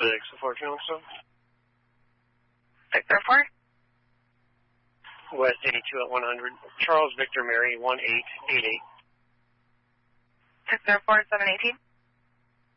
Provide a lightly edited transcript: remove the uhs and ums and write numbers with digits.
Fort Johnson. Victor 4. West 82 at 100. Charles Victor Mary 1888. Victor 4, 718.